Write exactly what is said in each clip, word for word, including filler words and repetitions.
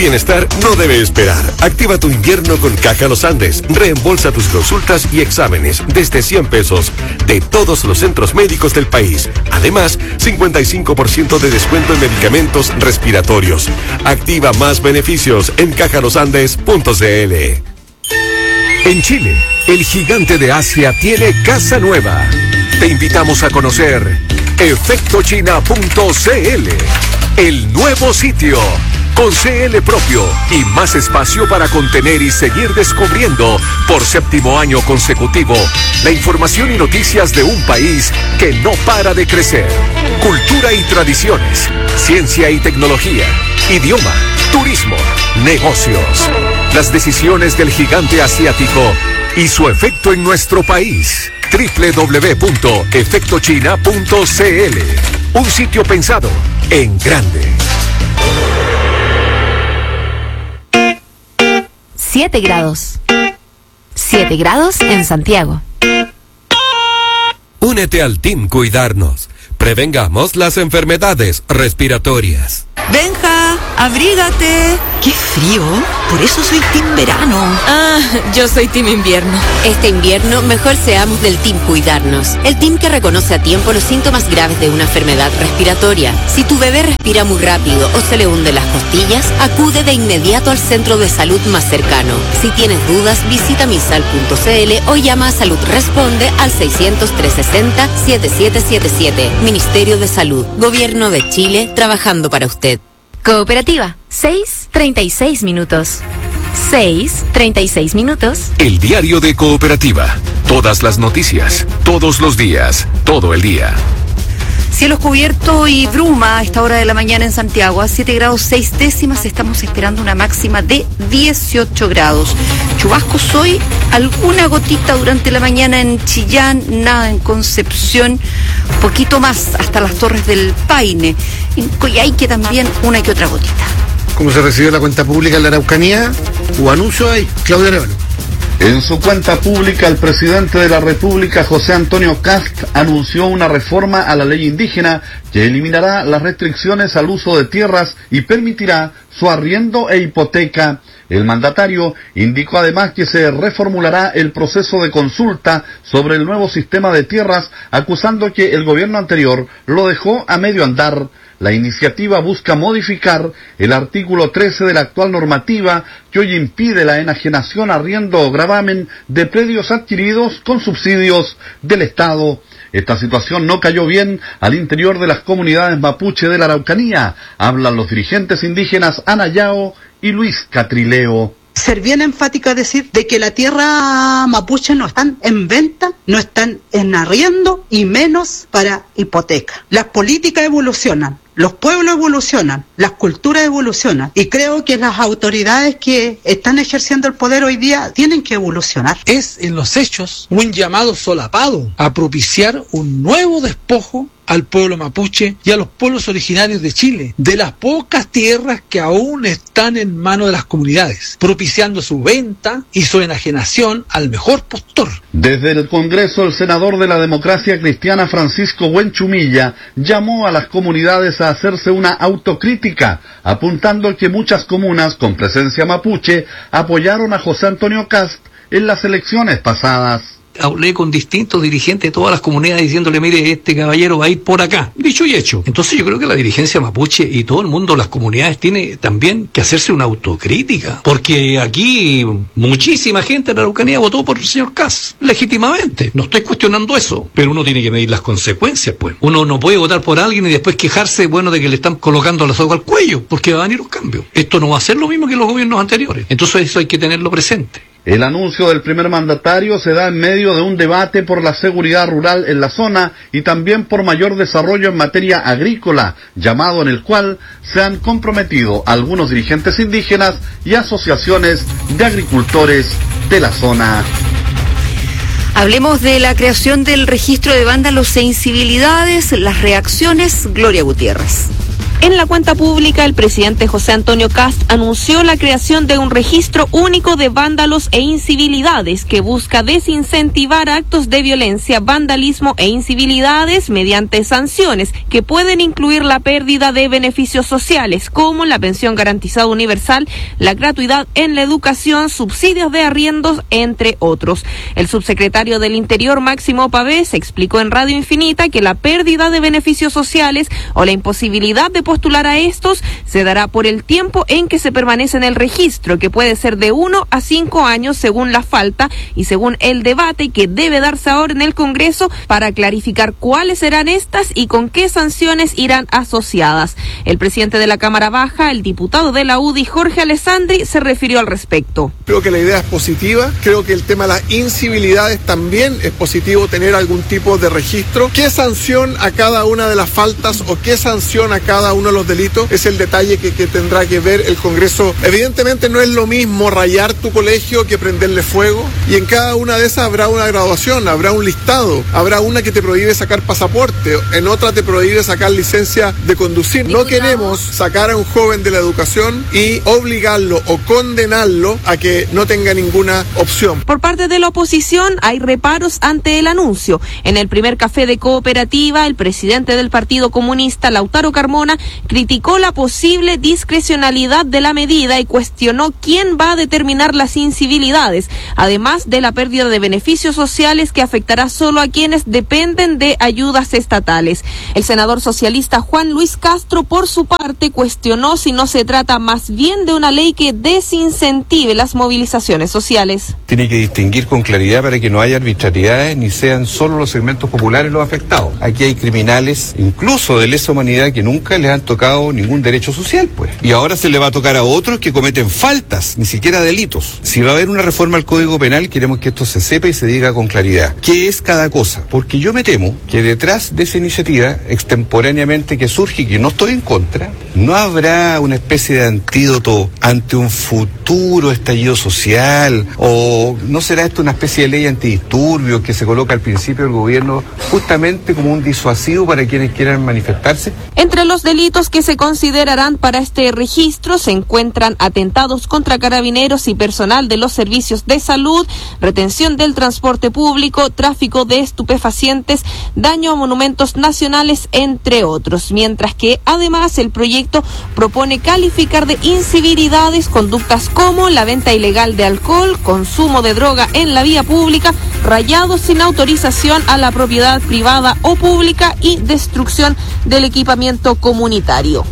bienestar no debe esperar. Activa tu invierno con Caja Los Andes. Reembolsa tus consultas y exámenes desde cien pesos de todos los centros médicos del país. Además, cincuenta y cinco por ciento de descuento en medicamentos respiratorios. Activa más beneficios en caja los andes punto c l. En Chile, el gigante de Asia tiene casa nueva. Te invitamos a conocer efecto china punto c l, el nuevo sitio con C L propio y más espacio para contener y seguir descubriendo por séptimo año consecutivo la información y noticias de un país que no para de crecer. Cultura y tradiciones, ciencia y tecnología, idioma, turismo, negocios. Las decisiones del gigante asiático y su efecto en nuestro país. doble u doble u doble u punto efecto china punto c l. Un sitio pensado en grande. siete grados. siete grados en Santiago. Únete al Team Cuidarnos. Prevengamos las enfermedades respiratorias. Benja, abrígate. ¡Qué frío! Por eso soy team verano. Ah, yo soy team invierno. Este invierno, mejor seamos del Team Cuidarnos. El team que reconoce a tiempo los síntomas graves de una enfermedad respiratoria. Si tu bebé respira muy rápido o se le hunden las costillas, acude de inmediato al centro de salud más cercano. Si tienes dudas, visita misal punto c l o llama a Salud Responde al seiscientos, trescientos sesenta, setenta y siete setenta y siete. Ministerio de Salud, Gobierno de Chile, trabajando para usted. Cooperativa, seis treinta y seis minutos. seis treinta y seis minutos. El diario de Cooperativa. Todas las noticias, todos los días, todo el día. Cielos cubiertos y bruma a esta hora de la mañana en Santiago. A siete grados seis décimas estamos esperando una máxima de dieciocho grados. Chubascos hoy, alguna gotita durante la mañana en Chillán, nada en Concepción, poquito más hasta las Torres del Paine. En Coyhaique también una que otra gotita. ¿Cómo se recibió la cuenta pública en la Araucanía? Hubo anuncio ahí, Claudia Arevalo. En su cuenta pública, el presidente de la República, José Antonio Kast, anunció una reforma a la ley indígena que eliminará las restricciones al uso de tierras y permitirá su arriendo e hipoteca. El mandatario indicó además que se reformulará el proceso de consulta sobre el nuevo sistema de tierras, acusando que el gobierno anterior lo dejó a medio andar. La iniciativa busca modificar el artículo trece de la actual normativa que hoy impide la enajenación, arriendo o gravamen de predios adquiridos con subsidios del Estado. Esta situación no cayó bien al interior de las comunidades mapuche de la Araucanía. Hablan los dirigentes indígenas Ana Yao y Luis Catrileo. Ser bien enfática decir de que la tierra mapuche no están en venta, no están en arriendo y menos para hipoteca. Las políticas evolucionan, los pueblos evolucionan, las culturas evolucionan y creo que las autoridades que están ejerciendo el poder hoy día tienen que evolucionar. Es en los hechos un llamado solapado a propiciar un nuevo despojo al pueblo mapuche y a los pueblos originarios de Chile, de las pocas tierras que aún están en manos de las comunidades, propiciando su venta y su enajenación al mejor postor. Desde el Congreso, el senador de la Democracia Cristiana, Francisco Buenchumilla, llamó a las comunidades a hacerse una autocrítica, apuntando que muchas comunas con presencia mapuche apoyaron a José Antonio Kast en las elecciones pasadas. Hablé con distintos dirigentes de todas las comunidades diciéndole, mire, este caballero va a ir por acá, dicho y hecho. Entonces yo creo que la dirigencia mapuche y todo el mundo, las comunidades, tiene también que hacerse una autocrítica, porque aquí muchísima gente en la Araucanía votó por el señor Kast, legítimamente. No estoy cuestionando eso, pero uno tiene que medir las consecuencias, pues. Uno no puede votar por alguien y después quejarse, bueno, de que le están colocando la soga al cuello, porque va a venir un cambio. Esto no va a ser lo mismo que los gobiernos anteriores. Entonces eso hay que tenerlo presente. El anuncio del primer mandatario se da en medio de un debate por la seguridad rural en la zona y también por mayor desarrollo en materia agrícola, llamado en el cual se han comprometido algunos dirigentes indígenas y asociaciones de agricultores de la zona. Hablemos de la creación del registro de vándalos e incivilidades, las reacciones, Gloria Gutiérrez. En la cuenta pública, el presidente José Antonio Kast anunció la creación de un registro único de vándalos e incivilidades que busca desincentivar actos de violencia, vandalismo e incivilidades mediante sanciones que pueden incluir la pérdida de beneficios sociales como la pensión garantizada universal, la gratuidad en la educación, subsidios de arriendos, entre otros. El subsecretario del Interior, Máximo Pavés, explicó en Radio Infinita que la pérdida de beneficios sociales o la imposibilidad de postular a estos se dará por el tiempo en que se permanece en el registro, que puede ser de uno a cinco años según la falta y según el debate que debe darse ahora en el Congreso para clarificar cuáles serán estas y con qué sanciones irán asociadas. El presidente de la Cámara Baja, el diputado de la U D I, Jorge Alessandri, se refirió al respecto. Creo que la idea es positiva, creo que el tema de las incivilidades también es positivo, tener algún tipo de registro. ¿Qué sanción a cada una de las faltas o qué sanción a cada uno de los delitos? Es el detalle que, que tendrá que ver el Congreso. Evidentemente no es lo mismo rayar tu colegio que prenderle fuego, y en cada una de esas habrá una graduación, habrá un listado, habrá una que te prohíbe sacar pasaporte, en otra te prohíbe sacar licencia de conducir. No queremos sacar a un joven de la educación y obligarlo o condenarlo a que no tenga ninguna opción. Por parte de la oposición hay reparos ante el anuncio. En el primer café de cooperativa, el presidente del Partido Comunista, Lautaro Carmona, criticó la posible discrecionalidad de la medida y cuestionó quién va a determinar las incivilidades, además de la pérdida de beneficios sociales que afectará solo a quienes dependen de ayudas estatales. El senador socialista Juan Luis Castro, por su parte, cuestionó si no se trata más bien de una ley que desincentive las movilizaciones sociales. Tiene que distinguir con claridad para que no haya arbitrariedades ni sean solo los segmentos populares los afectados. Aquí hay criminales, incluso de lesa humanidad, que nunca les han tocado ningún derecho social, pues. Y ahora se le va a tocar a otros que cometen faltas, ni siquiera delitos. Si va a haber una reforma al Código Penal, queremos que esto se sepa y se diga con claridad qué es cada cosa. Porque yo me temo que detrás de esa iniciativa, extemporáneamente que surge y que no estoy en contra, no habrá una especie de antídoto ante un futuro estallido social, o no será esto una especie de ley antidisturbios que se coloca al principio del gobierno justamente como un disuasivo para quienes quieran manifestarse. Entre los delitos que se considerarán para este registro se encuentran atentados contra carabineros y personal de los servicios de salud, retención del transporte público, tráfico de estupefacientes, daño a monumentos nacionales, entre otros, mientras que además el proyecto propone calificar de incivilidades conductas como la venta ilegal de alcohol, consumo de droga en la vía pública, rayado sin autorización a la propiedad privada o pública y destrucción del equipamiento comunitario.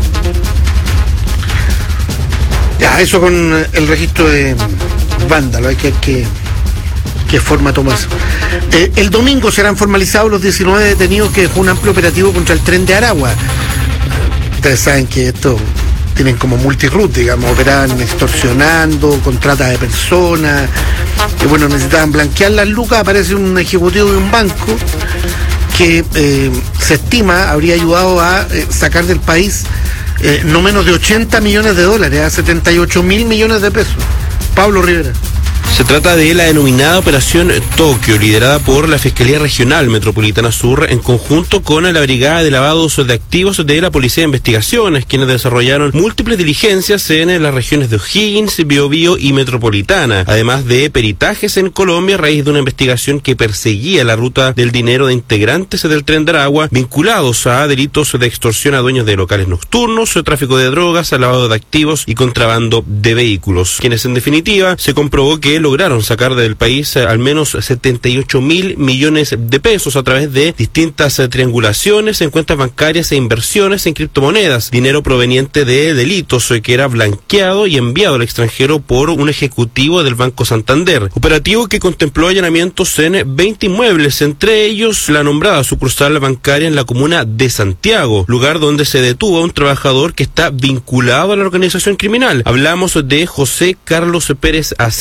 Ya, eso con el registro de vándalo, hay que, que, qué forma toma eso. Eh, el domingo serán formalizados los diecinueve detenidos que fue un amplio operativo contra el tren de Aragua. Ustedes saben que esto tienen como multiroot, digamos, operaban extorsionando, con trata de personas, que bueno, necesitaban blanquear las lucas. Aparece un ejecutivo de un banco que eh, se estima habría ayudado a eh, sacar del país eh, no menos de ochenta millones de dólares, a setenta y ocho mil millones de pesos. Pablo Rivera. Se trata de la denominada Operación Tokio, liderada por la Fiscalía Regional Metropolitana Sur en conjunto con la Brigada de Lavados de Activos de la Policía de Investigaciones, quienes desarrollaron múltiples diligencias en las regiones de O'Higgins, Biobío y Metropolitana, además de peritajes en Colombia a raíz de una investigación que perseguía la ruta del dinero de integrantes del Tren de Aragua vinculados a delitos de extorsión a dueños de locales nocturnos, tráfico de drogas, lavado de activos y contrabando de vehículos, quienes en definitiva se comprobó que lograron sacar del país al menos setenta y ocho mil millones de pesos a través de distintas triangulaciones en cuentas bancarias e inversiones en criptomonedas, dinero proveniente de delitos que era blanqueado y enviado al extranjero por un ejecutivo del Banco Santander. Operativo que contempló allanamientos en veinte inmuebles, entre ellos la nombrada sucursal bancaria en la comuna de Santiago, lugar donde se detuvo a un trabajador que está vinculado a la organización criminal. Hablamos de José Carlos Pérez Asensio,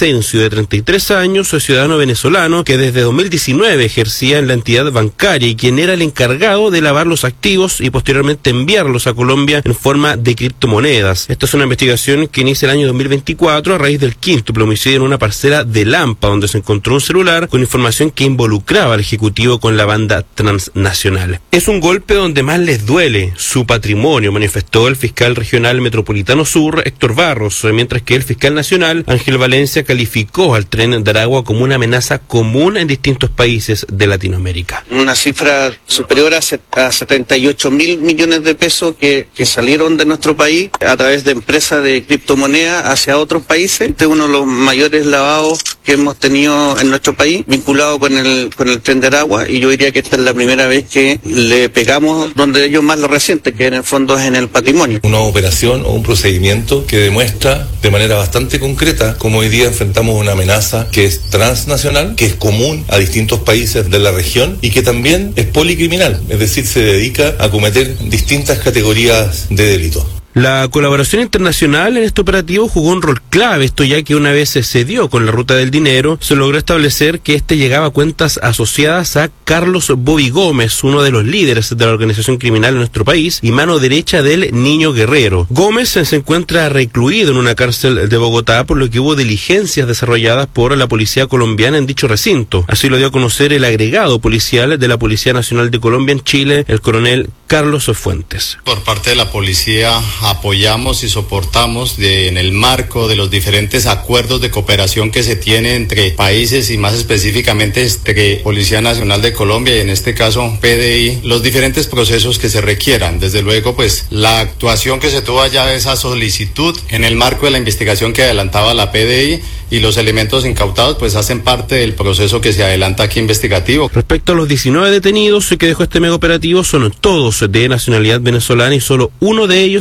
de treinta y tres años, ciudadano venezolano que desde dos mil diecinueve ejercía en la entidad bancaria y quien era el encargado de lavar los activos y posteriormente enviarlos a Colombia en forma de criptomonedas. Esta es una investigación que inicia el año dos mil veinticuatro a raíz del quíntuple homicidio en una parcela de Lampa, donde se encontró un celular con información que involucraba al ejecutivo con la banda transnacional. Es un golpe donde más les duele su patrimonio, manifestó el fiscal regional metropolitano sur, Héctor Barros, mientras que el fiscal nacional, Ángel Valencia, calificó al Tren de Aragua como una amenaza común en distintos países de Latinoamérica. Una cifra superior a setenta y ocho mil millones de pesos que, que salieron de nuestro país a través de empresas de criptomonedas hacia otros países. Este es uno de los mayores lavados que hemos tenido en nuestro país, vinculado con el, con el Tren de Aragua, y yo diría que esta es la primera vez que le pegamos donde ellos más lo resienten, que en el fondo es en el patrimonio. Una operación o un procedimiento que demuestra de manera bastante concreta cómo hoy día enfrentamos una amenaza que es transnacional, que es común a distintos países de la región y que también es policriminal, es decir, se dedica a cometer distintas categorías de delitos. La colaboración internacional en este operativo jugó un rol clave, esto ya que una vez se dio con la ruta del dinero, se logró establecer que este llegaba a cuentas asociadas a Carlos Bobby Gómez, uno de los líderes de la organización criminal en nuestro país y mano derecha del Niño Guerrero. Gómez se encuentra recluido en una cárcel de Bogotá, por lo que hubo diligencias desarrolladas por la policía colombiana en dicho recinto. Así lo dio a conocer el agregado policial de la Policía Nacional de Colombia en Chile, el coronel Carlos Fuentes. Por parte de la policía apoyamos y soportamos de, en el marco de los diferentes acuerdos de cooperación que se tiene entre países y más específicamente entre Policía Nacional de Colombia y en este caso P D I, los diferentes procesos que se requieran. Desde luego, pues la actuación que se tuvo allá de esa solicitud en el marco de la investigación que adelantaba la P D I y los elementos incautados pues hacen parte del proceso que se adelanta aquí investigativo. Respecto a los diecinueve detenidos que dejó este mega operativo, son todos de nacionalidad venezolana y solo uno de ellos